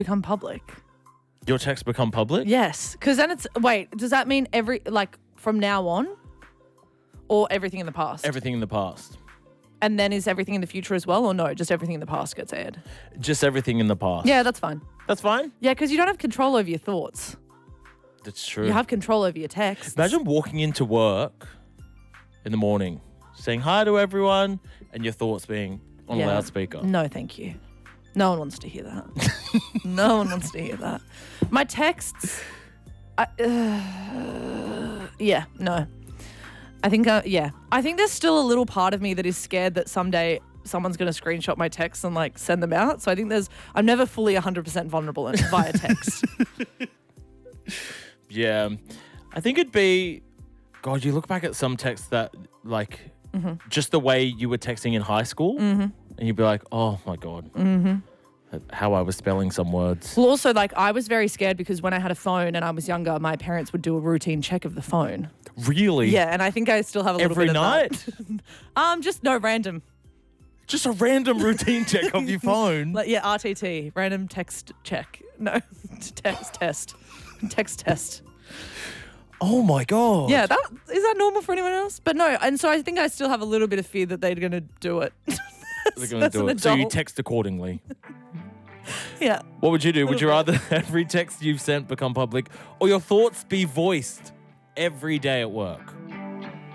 become public. Your texts become public? Yes, because then does that mean from now on, or everything in the past? Everything in the past. And then is everything in the future as well, or no? Just everything in the past gets aired. Just everything in the past. Yeah, that's fine. That's fine? Yeah, because you don't have control over your thoughts. That's true. You have control over your texts. Imagine walking into work in the morning, saying hi to everyone, and your thoughts being on a loudspeaker. No, thank you. No one wants to hear that. No one wants to hear that. My texts, yeah, no. I think there's still a little part of me that is scared that someday someone's going to screenshot my texts and like send them out. So I think I'm never fully 100% vulnerable via text. Yeah. I think it'd be, God, you look back at some texts that like just the way you were texting in high school and you'd be like, oh my God. How I was spelling some words. Well, also, like, I was very scared because when I had a phone and I was younger, my parents would do a routine check of the phone. Really? Yeah, and I think I still have a little bit of night? Just no random. Just a random routine check of your phone? Like, yeah, RTT, random text check. No, text test. Text test. Oh my God. Yeah, is that normal for anyone else? But no, and so I think I still have a little bit of fear that they're going to do it. They're going to do it. So you text accordingly. Yeah. What would you do? Would you rather every text you've sent become public or your thoughts be voiced every day at work?